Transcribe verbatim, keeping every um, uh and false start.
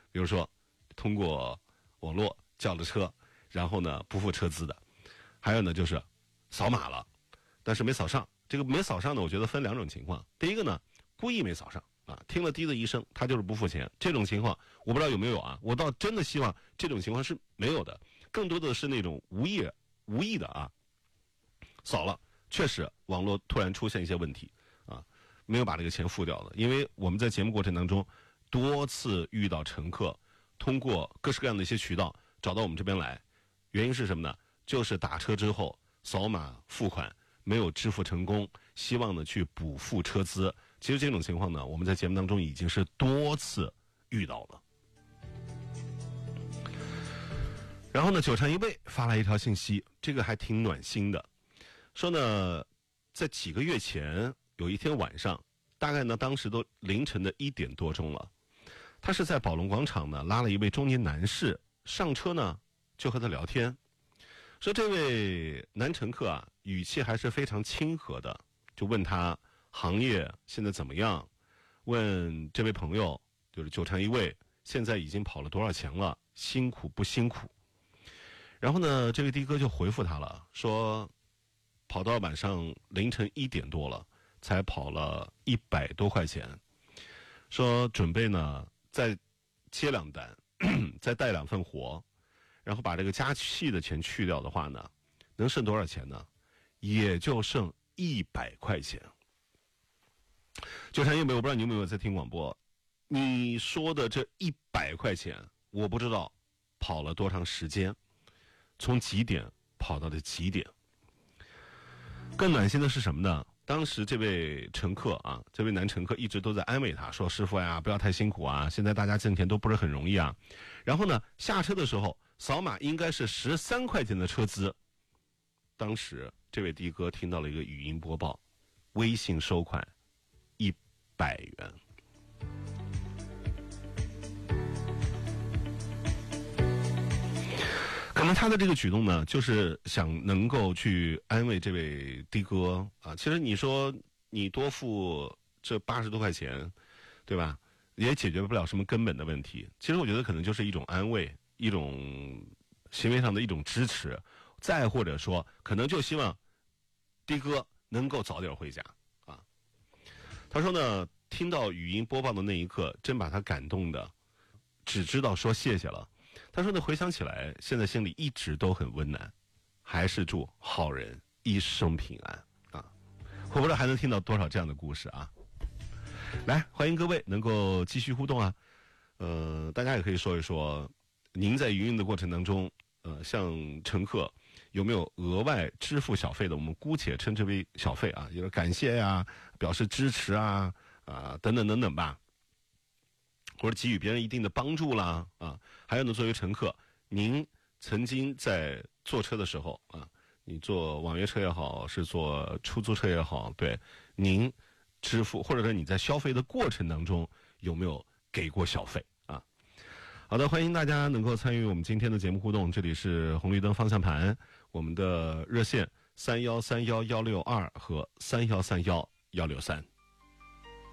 比如说通过网络叫了车，然后呢不付车资的，还有呢就是扫码了，但是没扫上。这个没扫上呢，我觉得分两种情况。第一个呢，故意没扫上啊，听了滴的一声，他就是不付钱。这种情况我不知道有没有啊，我倒真的希望这种情况是没有的，更多的是那种无意无意的啊，扫了，确实网络突然出现一些问题啊，没有把这个钱付掉了。因为我们在节目过程当中多次遇到乘客通过各式各样的一些渠道找到我们这边来，原因是什么呢？就是打车之后扫码付款没有支付成功，希望呢去补付车资。其实这种情况呢，我们在节目当中已经是多次遇到了。然后呢，九禅一位发来一条信息，这个还挺暖心的，说呢，在几个月前有一天晚上，大概呢当时都凌晨的一点多钟了，他是在宝龙广场呢拉了一位中年男士上车呢，就和他聊天。说这位男乘客啊，语气还是非常亲和的，就问他行业现在怎么样，问这位朋友就是九禅一位现在已经跑了多少钱了，辛苦不辛苦。然后呢，这位的哥就回复他了，说跑到晚上凌晨一点多了，才跑了一百多块钱，说准备呢再接两单，再带两份活，然后把这个加气的钱去掉的话呢，能剩多少钱呢？也就剩一百块钱。九禅一位，我不知道你有没有在听广播，你说的这一百块钱，我不知道跑了多长时间，从几点跑到的几点。更暖心的是什么呢？当时这位乘客啊，这位男乘客一直都在安慰他，说师傅呀，不要太辛苦啊，现在大家挣钱都不是很容易啊。然后呢，下车的时候扫码应该是十三块钱的车资。当时这位的哥听到了一个语音播报，微信收款一百元。可能他的这个举动呢，就是想能够去安慰这位的哥啊。其实你说你多付这八十多块钱，对吧？也解决不了什么根本的问题。其实我觉得可能就是一种安慰，一种行为上的一种支持，再或者说，可能就希望的哥能够早点回家啊。他说呢，听到语音播报的那一刻，真把他感动的，只知道说谢谢了。他说呢，回想起来，现在心里一直都很温暖，还是祝好人一生平安啊！我不知道还能听到多少这样的故事啊！来，欢迎各位能够继续互动啊！呃，大家也可以说一说，您在营运的过程当中，呃，向乘客有没有额外支付小费的？我们姑且称之为小费啊，就是感谢呀、啊、表示支持啊啊等等等等吧。或者给予别人一定的帮助啦，啊，还有呢，作为乘客，您曾经在坐车的时候啊，你坐网约车也好，是坐出租车也好，对，您支付或者说你在消费的过程当中有没有给过小费啊？好的，欢迎大家能够参与我们今天的节目互动，这里是红绿灯方向盘，我们的热线三幺三幺幺六二和三幺三幺幺六三。